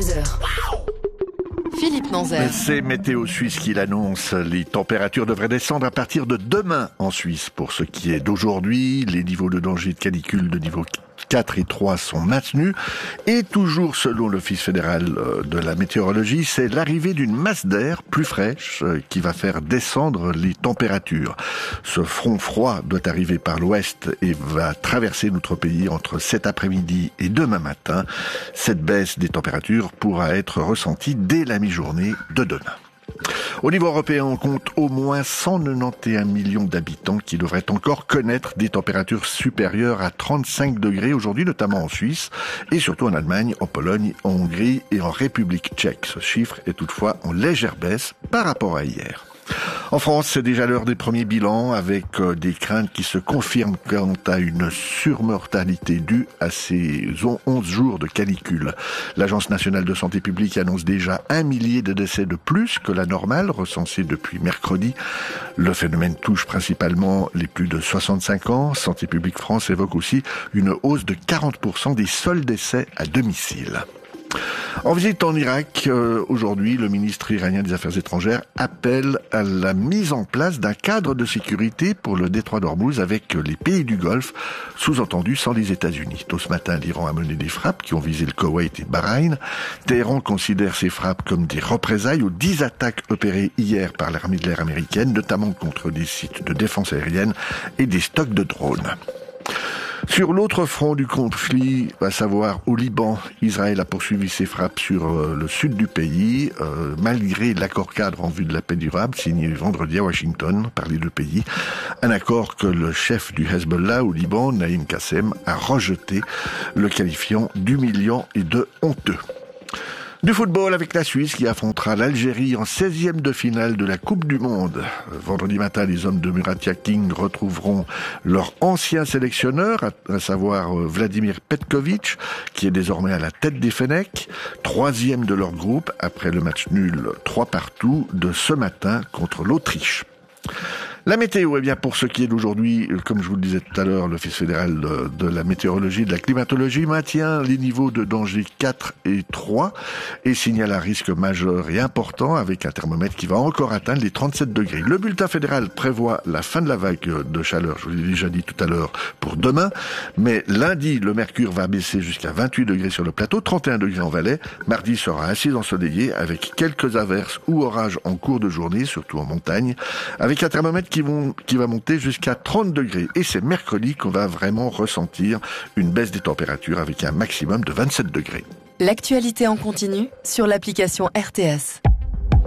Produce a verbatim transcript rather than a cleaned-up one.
seize heures. Philippe Nanzer. C'est Météo Suisse qui l'annonce. Les températures devraient descendre à partir de demain en Suisse. Pour ce qui est d'aujourd'hui, les niveaux de danger de canicule de niveau quatre et trois sont maintenus. Et toujours selon l'Office fédéral de la météorologie, c'est l'arrivée d'une masse d'air plus fraîche qui va faire descendre les températures. Ce front froid doit arriver par l'ouest et va traverser notre pays entre cet après-midi et demain matin. Cette baisse des températures pourra être ressentie dès la mi-journée de demain. Au niveau européen, on compte au moins cent quatre-vingt-onze millions d'habitants qui devraient encore connaître des températures supérieures à trente-cinq degrés aujourd'hui, notamment en Suisse et surtout en Allemagne, en Pologne, en Hongrie et en République tchèque. Ce chiffre est toutefois en légère baisse par rapport à hier. En France, c'est déjà l'heure des premiers bilans avec des craintes qui se confirment quant à une surmortalité due à ces onze jours de canicule. L'Agence nationale de santé publique annonce déjà un millier de décès de plus que la normale recensée depuis mercredi. Le phénomène touche principalement les plus de soixante-cinq ans. Santé publique France évoque aussi une hausse de quarante pour cent des seuls décès à domicile. En visite en Irak, euh, aujourd'hui, le ministre iranien des Affaires étrangères appelle à la mise en place d'un cadre de sécurité pour le détroit d'Ormuz avec les pays du Golfe, sous-entendu sans les États-Unis. Tôt ce matin, l'Iran a mené des frappes qui ont visé le Koweït et Bahreïn. Téhéran considère ces frappes comme des représailles aux dix attaques opérées hier par l'armée de l'air américaine, notamment contre des sites de défense aérienne et des stocks de drones. Sur l'autre front du conflit, à savoir au Liban, Israël a poursuivi ses frappes sur euh, le sud du pays, euh, malgré l'accord cadre en vue de la paix durable signé vendredi à Washington par les deux pays. Un accord que le chef du Hezbollah au Liban, Naïm Qassem, a rejeté, le qualifiant d'humiliant et de honteux. Du football avec la Suisse qui affrontera l'Algérie en seizième de finale de la Coupe du Monde. Vendredi matin, les hommes de Murat Yakin retrouveront leur ancien sélectionneur, à savoir Vladimir Petkovic, qui est désormais à la tête des Fennecs, troisième de leur groupe après le match nul trois partout de ce matin contre l'Autriche. La météo, eh bien, pour ce qui est d'aujourd'hui, comme je vous le disais tout à l'heure, l'Office fédéral de, de la météorologie et de la climatologie maintient les niveaux de danger quatre et trois et signale un risque majeur et important avec un thermomètre qui va encore atteindre les trente-sept degrés. Le bulletin fédéral prévoit la fin de la vague de chaleur, je vous l'ai déjà dit tout à l'heure, pour demain, mais lundi, le mercure va baisser jusqu'à vingt-huit degrés sur le plateau, trente et un degrés en Valais. Mardi sera assez ensoleillé avec quelques averses ou orages en cours de journée, surtout en montagne, avec un thermomètre qui Qui, vont, qui va monter jusqu'à trente degrés. Et c'est mercredi qu'on va vraiment ressentir une baisse des températures avec un maximum de vingt-sept degrés. L'actualité en continu sur l'application R T S.